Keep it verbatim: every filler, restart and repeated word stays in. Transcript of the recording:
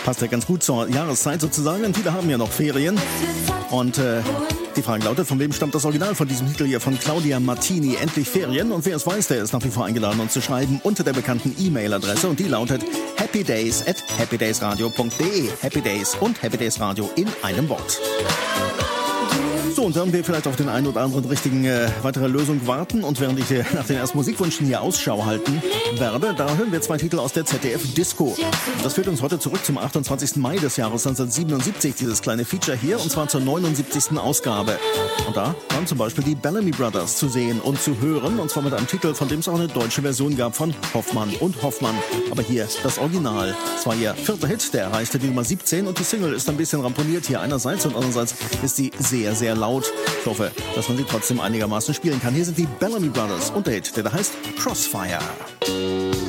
Passt ja ganz gut zur Jahreszeit sozusagen, denn viele haben ja noch Ferien. Und äh, die Frage lautet, von wem stammt das Original von diesem Titel hier? Von Claudia Martini, Endlich Ferien. Und wer es weiß, der ist nach wie vor eingeladen, uns zu schreiben unter der bekannten E-Mail-Adresse. Und die lautet happydays at happydaysradio punkt de. Happy Days und Happy Days Radio in einem Wort. So, und werden wir vielleicht auf den einen oder anderen richtigen äh, weitere Lösung warten. Und während ich äh, nach den ersten Musikwünschen hier Ausschau halten werde, da hören wir zwei Titel aus der Z D F-Disco. Das führt uns heute zurück zum achtundzwanzigsten Mai des Jahres neunzehnhundertsiebenundsiebzig, dieses kleine Feature hier, und zwar zur neunundsiebzigsten Ausgabe. Und da waren zum Beispiel die Bellamy Brothers zu sehen und zu hören, und zwar mit einem Titel, von dem es auch eine deutsche Version gab, von Hoffmann und Hoffmann. Aber hier das Original. Es war ihr vierter Hit, der erreichte die Nummer siebzehn, und die Single ist ein bisschen ramponiert hier einerseits, und andererseits ist sie sehr, sehr laut. Ich hoffe, dass man sie trotzdem einigermaßen spielen kann. Hier sind die Bellamy Brothers und der Hit, der da heißt Crossfire.